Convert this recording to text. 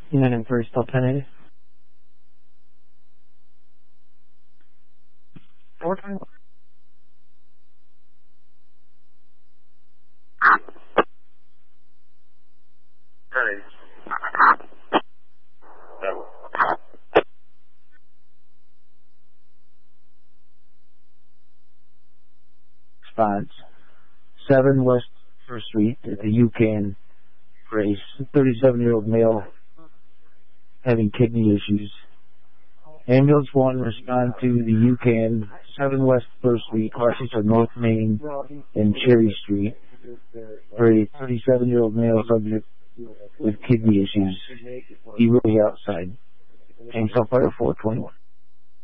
United First Alternative. 421. Spots. 7 West First Street at the UCAN race. 37-year-old male having kidney issues. Ambulance 1 respond to the UCAN 7 West First Street, Washington North Main and Cherry Street for a 37-year-old male subject with kidney issues. He will be outside. James Fire 421.